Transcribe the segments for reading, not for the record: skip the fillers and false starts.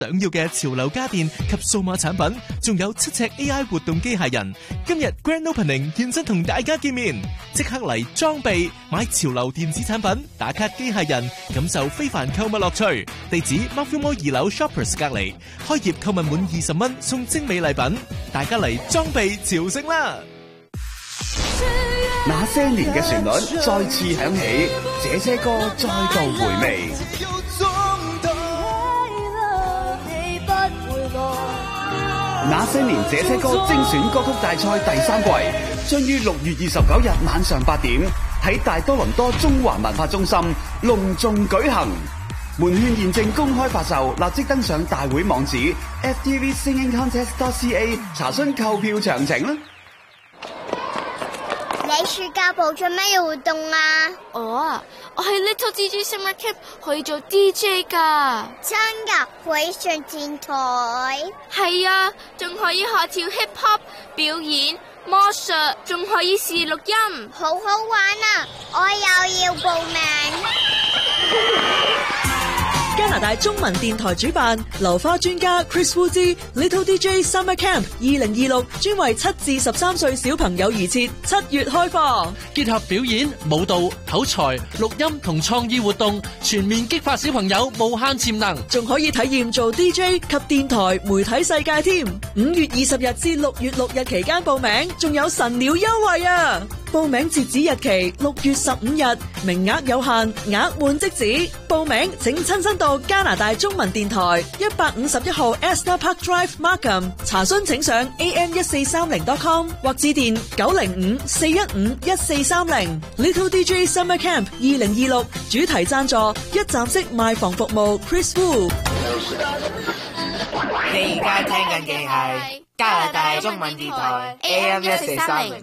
想要嘅潮流家電及數碼產品，仲有7尺 AI 活動機械人。今日 Grand Opening 現身同大家見面，即刻嚟裝備買潮流電子產品，打卡機械人，感受非凡購物樂趣。地址 Mount Fumo 2樓 Shoppers 隔離，開業購物滿20蚊送精美禮品，大家嚟裝備朝聖啦！ 那些年嘅旋律再次響起，這些歌再度回味。那些年這些歌精選歌曲大賽第3季將於6月29日晚上8點喺大多倫多中華文化中心隆重舉行。門券現正公開發售，立即登上大會網址 ftvsingingcontest.ca 查詢購票詳情啦。 你暑假部做咩活動啊？ 我係 Little DJ Summer Camp 可以做 DJ 噶。 真噶？可以上電台？ 係啊，仲可以學跳 hip hop 表演、魔術，仲可以試錄音， 好好玩啊！我又要報名。 加拿大中文電台主辦流花專家 Chris Wu 之 Little DJ Summer Camp 2026，專為7至13歲小朋友而設，7月開課， 結合表演、舞蹈、口才、錄音同創意活動，全面激發小朋友無限潛能， 仲可以體驗做 DJ 及電台媒體世界添。5月20日至6月6日期間報名，仲有神鳥優惠啊！報名截止日期6月15日，名額有限，額滿即止。報名請親身到加拿大中文電台151號 Esther Park Drive Markham， 查詢請上 am1430.com 或致電905-415-1430。Little DJ Summer Camp 2026主題贊助一站式賣房服務 Chris Wu。 你而家聽緊嘅係加拿大中文電台 AM1430。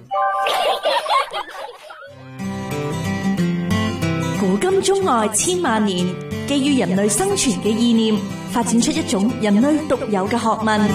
古今中外千萬年，基於人類生存嘅意念，發展出一種人類獨有嘅學問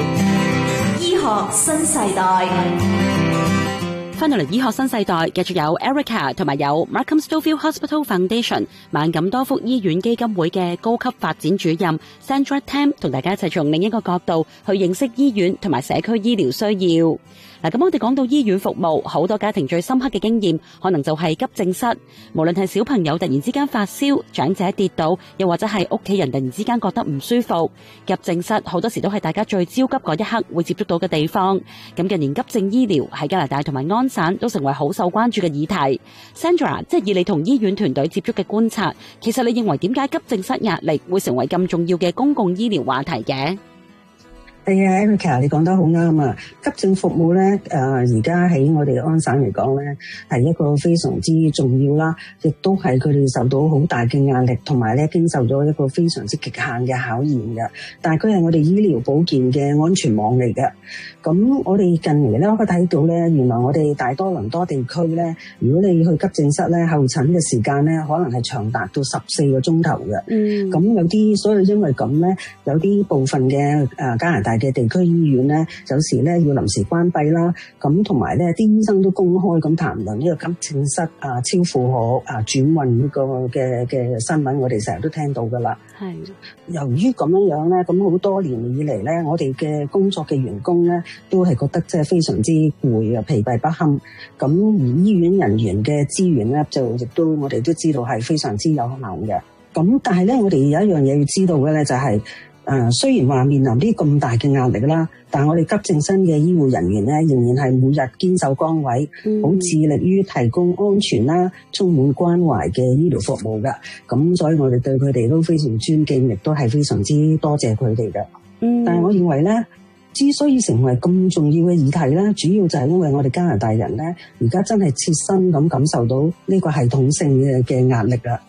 ——醫學新世代。 翻到嚟醫學新世代，繼續有 Erica 同埋有 Markham Stouffville Hospital Foundation 萬錦多福醫院基金會嘅高級發展主任 Sandra Tam 同大家一齊從另一個角度去認識醫院同埋社區醫療需要。咁我哋講到醫院服務，好多家庭最深刻嘅經驗可能就係急症室。無論係小朋友突然之間發燒，長者跌倒，又或者係屋企人突然之間覺得唔舒服，急症室好多時都係大家最焦急嗰一刻會接觸到嘅地方。咁近年急症醫療喺加拿大同埋安省都成為好受關注嘅議題。Sandra， 即係以你同醫院團隊接觸嘅觀察，其實你認為點解急症室壓力會成為咁重要嘅公共醫療話題嘅？ 係啊 Erica， 你講得好啱啊！急症服務咧，而家喺我哋安省嚟講咧，係一個非常之重要啦，亦都係佢哋受到好大嘅壓力，同埋咧經受咗一個非常之極限嘅考驗嘅。但係佢係我哋醫療保健嘅安全網嚟嘅。咁我哋近年咧可以睇到咧，原來我哋大多倫多地區咧，如果你去急症室咧，候診嘅時間咧，可能係長達到14個鐘頭嘅。咁有啲，所以因為咁咧，有啲部分嘅加拿大嘅地區醫院咧，有時咧要臨時關閉啦。咁同埋咧，啲醫生都公開咁談論呢個急症室超負荷轉運呢個嘅新聞，我哋成日都聽到噶啦。係由於咁樣咧，咁好多年以嚟咧，我哋嘅工作嘅員工咧，都係覺得即係非常之攰啊，疲憊不堪。咁而醫院人員嘅資源咧，就亦都我哋都知道係非常之有限嘅。咁但係咧，我哋有一樣嘢要知道嘅咧，就係雖然話面臨啲咁大嘅壓力啦，但係我哋急症室嘅醫護人員咧，仍然係每日堅守崗位，好致力於提供安全啦、充滿關懷嘅醫療服務㗎。咁所以我哋對佢哋都非常尊敬，亦都係非常之多謝佢哋嘅。但係我認為咧，之所以成為咁重要嘅議題咧，主要就係因為我哋加拿大人咧，而家真係切身咁感受到呢個系統性嘅壓力啦。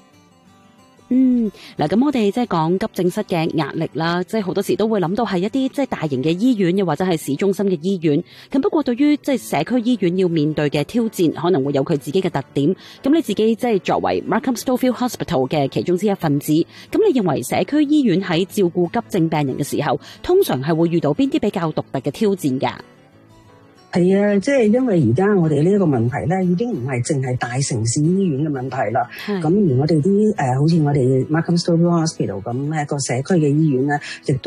咁我哋即係講急症室嘅壓力啦，即係好多時都會諗到係一啲即係大型嘅醫院，又或者係市中心嘅醫院。咁不過對於即係社區醫院要面對嘅挑戰，可能會有佢自己嘅特點。咁你自己即係作為 Markham Stouffville Hospital 嘅其中之一份子，咁你認為社區醫院喺照顧急症病人嘅時候，通常係會遇到邊啲比較獨特嘅挑戰㗎？ 係啊，即係因為而家我哋呢一個問題咧，已經唔係淨係大城市醫院嘅問題啦。咁而我哋啲好似我哋 Markham Stouffville Hospital 咁一個社區嘅醫院咧，亦都